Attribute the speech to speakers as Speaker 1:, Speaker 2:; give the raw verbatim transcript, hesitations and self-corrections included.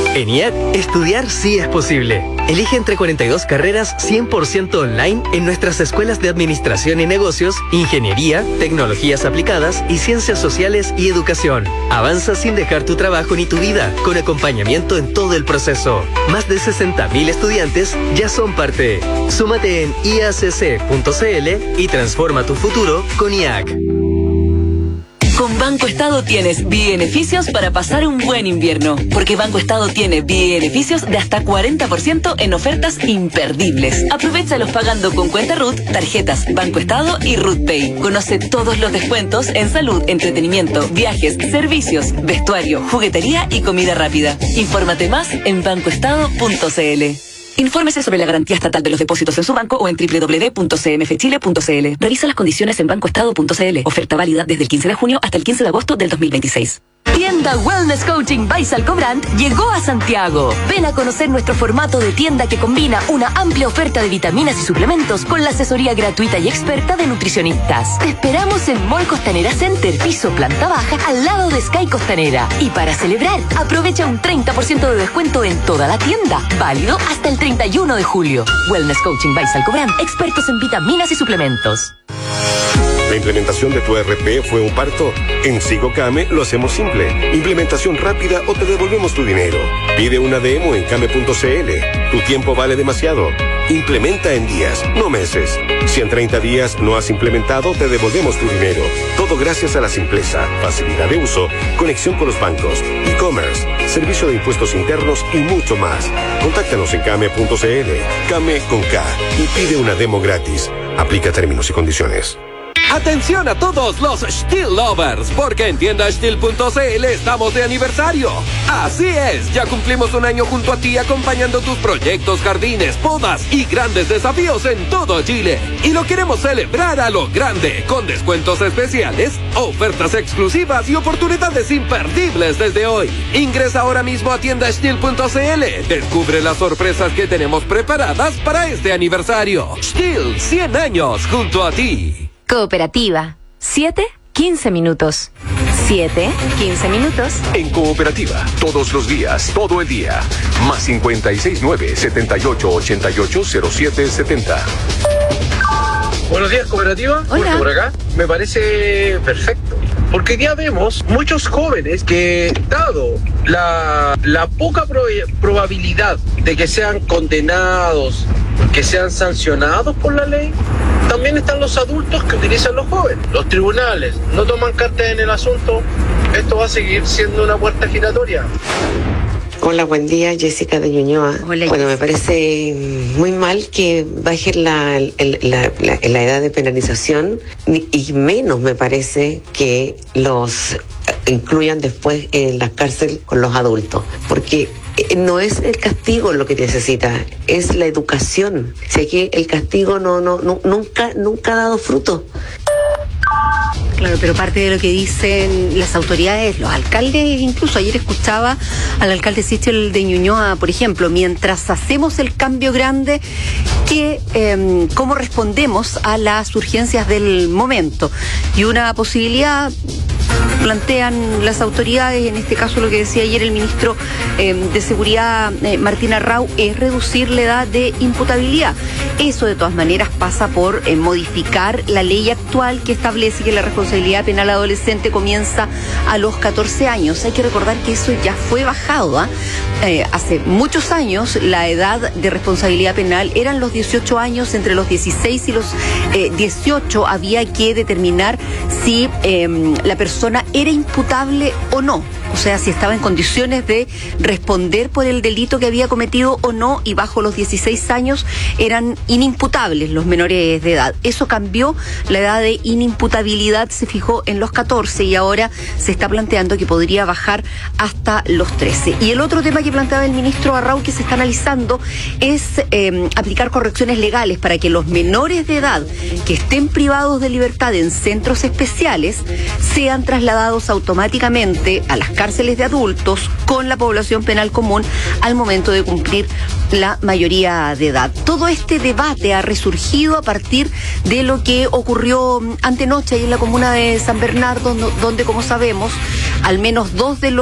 Speaker 1: En I A C, estudiar sí es posible. Elige entre cuarenta y dos carreras cien por ciento online en nuestras escuelas de Administración y Negocios, Ingeniería, Tecnologías Aplicadas y Ciencias Sociales y Educación. Avanza sin dejar tu trabajo ni tu vida, con acompañamiento en todo el proceso. Más de sesenta mil estudiantes ya son parte. Súmate en i a c c punto c l y transforma tu futuro con I A C.
Speaker 2: Con Banco Estado tienes beneficios para pasar un buen invierno, porque Banco Estado tiene beneficios de hasta cuarenta por ciento en ofertas imperdibles. Aprovéchalos pagando con cuenta R U T, tarjetas Banco Estado y R U T Pay. Conoce todos los descuentos en salud, entretenimiento, viajes, servicios, vestuario, juguetería y comida rápida. Infórmate más en banco estado punto c l. Infórmese sobre la garantía estatal de los depósitos en su banco o en doble u doble u doble u punto c m f chile punto c l. Revisa las condiciones en banco estado punto c l. Oferta válida desde el quince de junio hasta el quince de agosto del dos mil veintiséis. Tienda Wellness Coaching by Salcobrand llegó a Santiago. Ven a conocer nuestro formato de tienda que combina una amplia oferta de vitaminas y suplementos con la asesoría gratuita y experta de nutricionistas. Te esperamos en Mall Costanera Center, piso planta baja, al lado de Sky Costanera. Y para celebrar, aprovecha un treinta por ciento de descuento en toda la tienda. Válido hasta el treinta y uno de julio. Wellness Coaching by Salcobrand, expertos en vitaminas y suplementos.
Speaker 3: ¿La implementación de tu E R P fue un parto? En SigoCame lo hacemos simple. Implementación rápida o te devolvemos tu dinero. Pide una demo en came punto c l. Tu tiempo vale demasiado. Implementa en días, no meses. Si en treinta días no has implementado, te devolvemos tu dinero. Todo gracias a la simpleza, facilidad de uso, conexión con los bancos, e-commerce, servicio de impuestos internos y mucho más. Contáctanos en came punto c l. Came con K y pide una demo gratis. Aplica términos y condiciones.
Speaker 4: Atención a todos los Stihl Lovers, porque en tienda stihl punto c l estamos de aniversario. Así es, ya cumplimos un año junto a ti acompañando tus proyectos, jardines, podas y grandes desafíos en todo Chile. Y lo queremos celebrar a lo grande, con descuentos especiales, ofertas exclusivas y oportunidades imperdibles desde hoy. Ingresa ahora mismo a tienda stihl punto c l. Descubre las sorpresas que tenemos preparadas para este aniversario. Stihl, cien años junto a ti.
Speaker 5: Cooperativa. siete, quince minutos. siete, quince minutos.
Speaker 6: En Cooperativa, todos los días, todo el día. Más cincuenta y seis nueve, setenta y ocho, ochenta y ocho, cero siete setenta.
Speaker 7: Buenos días, Cooperativa.
Speaker 5: Hola.
Speaker 7: Por acá. Me parece perfecto. Porque ya vemos muchos jóvenes que, dado la, la poca pro- probabilidad de que sean condenados, que sean sancionados por la ley, también están los adultos que utilizan los jóvenes. Los tribunales no toman cartas en el asunto. Esto va a seguir siendo una puerta giratoria.
Speaker 8: Hola, buen día, Jessica de Ñuñoa.
Speaker 5: Hola,
Speaker 8: bueno,
Speaker 5: Jessica.
Speaker 8: Me parece muy mal que baje la, el, la, la, la edad de penalización y menos me parece que los incluyan después en las cárceles con los adultos, porque no es el castigo lo que necesita, es la educación. Sé que el castigo no, no, no nunca, nunca ha dado fruto.
Speaker 9: Claro, pero parte de lo que dicen las autoridades, los alcaldes, incluso ayer escuchaba al alcalde Sichel de Ñuñoa, por ejemplo, mientras hacemos el cambio grande, que eh, cómo respondemos a las urgencias del momento. Y una posibilidad plantean las autoridades, en este caso lo que decía ayer el ministro eh, de Seguridad, eh, Martín Arrau, es reducir la edad de imputabilidad. Eso de todas maneras pasa por eh, modificar la ley actual que establece que la responsabilidad penal adolescente comienza a los catorce años. Hay que recordar que eso ya fue bajado, ¿eh? Eh, hace muchos años la edad de responsabilidad penal eran los dieciocho años. Entre los dieciséis y los eh, dieciocho había que determinar si eh, la persona era imputable o no, o sea, si estaba en condiciones de responder por el delito que había cometido o no, y bajo los dieciséis años eran inimputables los menores de edad. Eso cambió, la edad de inimputabilidad se fijó en los catorce y ahora se está planteando que podría bajar hasta los trece. Y el otro tema que planteaba el ministro Arrau, que se está analizando, es eh, aplicar correcciones legales para que los menores de edad que estén privados de libertad en centros especiales sean trasladados automáticamente a las cárceles de adultos con la población penal común al momento de cumplir la mayoría de edad. Todo este debate ha resurgido a partir de lo que ocurrió antenoche ahí en la comuna de San Bernardo, donde, como sabemos, al menos dos de los